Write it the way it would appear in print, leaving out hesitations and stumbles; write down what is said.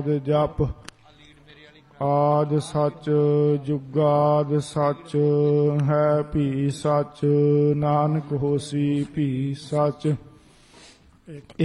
ਆਦ ਜਪ। ਆਦ ਸੱਚ ਜੁਗਾਦ ਸੱਚ ਹੈ ਭੀ ਸੱਚ, ਨਾਨਕ ਹੋਸੀ ਭੀ ਸੱਚ।